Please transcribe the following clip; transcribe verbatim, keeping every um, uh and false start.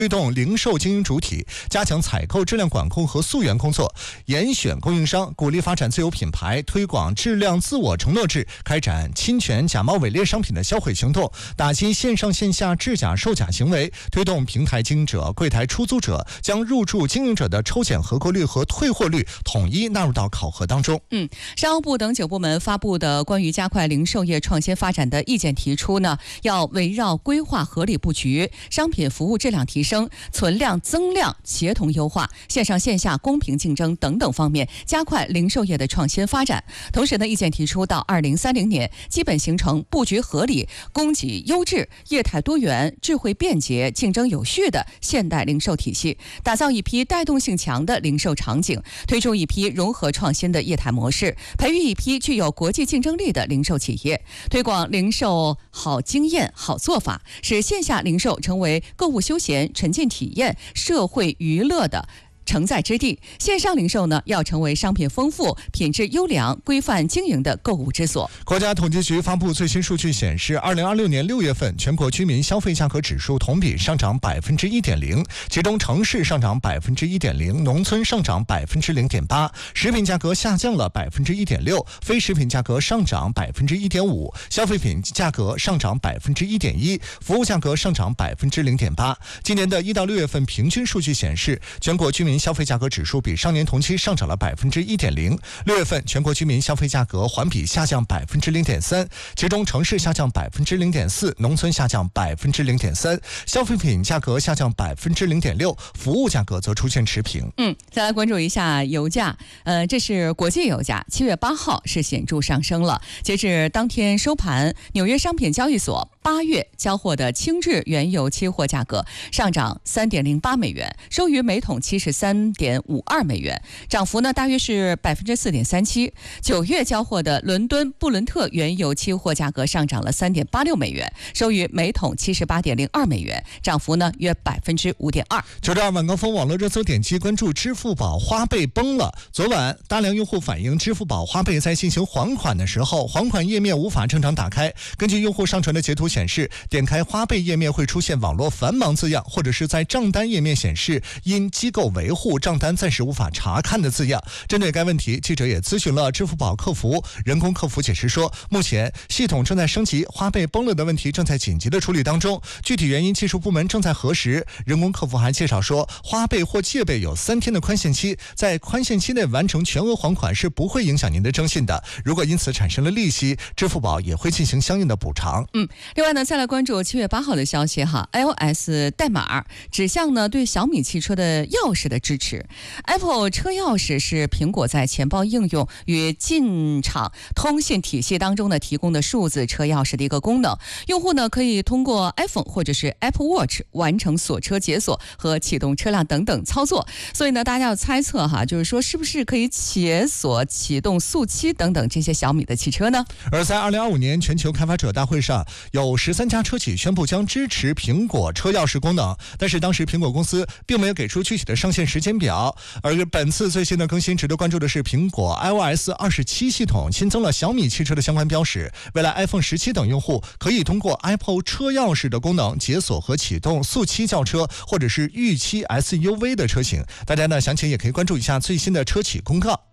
推动零售经营主体加强采购质量管控和溯源工作，严选供应商，鼓励发展自有品牌，推广质量自我承诺制，开展侵权假冒伪劣商品的销毁行动，打击线上线下制假售假行为，推动平台经营者、柜台出租者将入驻经营者的抽检合格率和退货率统一纳入到考核当中。 嗯，商务部等九部门发布的关于加快零售业创新发展的意见提出呢，要围绕规划合理布局、商品服务质量提升、存量增量协同优化、线上线下公平竞争等等方面，加快零售业的创新发展。同时呢，意见提出到二零三零年，基本形成布局合理、供给优质、业态多元、智慧便捷、竞争有序的现代零售体系，打造一批带动性强的零售场景，推出一批融合创新的业态模式，培育一批具有国际竞争力的零售企业，推广零售好经验、好做法，使线下零售成为购物休闲、沉浸体验、社会娱乐的承载之地。线上零售呢，要成为商品丰富、品质优良、规范经营的购物之所。 国家统计局发布最新数据显示，二零二六年六月份全国居民消费价格指数同比上涨百分之一点零，其中城市上涨百分之一点零，农村上涨百分之零点八，食品价格下降了百分之一点六，非食品价格上涨百分之一点五，消费品价格上涨百分之一点一，服务价格上涨百分之零点八。今年的一到六月份平均数据显示，全国居民消费价格指数比上年同期上涨了百分之一点零。六月份全国居民消费价格环比下降百分之零点三，其中城市下降百分之零点四，农村下降百分之零点三，消费品价格下降百分之零点六，服务价格则出现持平。 嗯，再来关注一下油价，呃，这是国际油价，七月八号是显著上升了。截至当天收盘，纽约商品交易所八月交货的轻质原油期货价格上涨三点零八美元，收于每桶七十三点五二美元，涨幅呢大约是百分之四点三七。九月交货的伦敦布伦特原油期货价格上涨了三点八六美元，收于每桶七十八点零二美元，涨幅呢约百分之五点二。 九点二晚高峰网络热搜点击关注支付宝花呗崩了。昨晚大量用户反映，支付宝花呗在进行还款的时候，还款页面无法正常打开。根据用户上传的截图显示，点开花呗页面会出现网络繁忙字样，或者是在账单页面显示因机构维护账单暂时无法查看的字样。针对该问题，记者也咨询了支付宝客服，人工客服解释说，目前系统正在升级，花呗崩了的问题正在紧急的处理当中，具体原因技术部门正在核实。人工客服还介绍说，花呗或借呗有三天的宽限期，在宽限期内完成全额还款是不会影响您的征信的，如果因此产生了利息，支付宝也会进行相应的补偿。 嗯，另外呢，再来关注七月八号的消息哈 ，iOS 代码指向呢对小米汽车的钥匙的支持。Apple 车钥匙是苹果在钱包应用与进场通信体系当中呢提供的数字车钥匙的一个功能。用户呢可以通过 iPhone 或者是 Apple Watch 完成锁车、解锁和启动车辆等等操作。所以呢，大家要猜测哈，就是说是不是可以解锁、启动速七等等这些小米的汽车呢？ 而在二零二五年全球开发者大会上，有十三家车企宣布将支持苹果车钥匙功能，但是当时苹果公司并没有给出具体的上线时间表。而本次最新的更新值得关注的是，苹果 iOS 二十七系统新增了小米汽车的相关标识，未来 iPhone 十七等用户可以通过 Apple 车钥匙的功能解锁和启动速七轿车或者是预期 S U V 的车型。大家呢详情也可以关注一下最新的车企公告。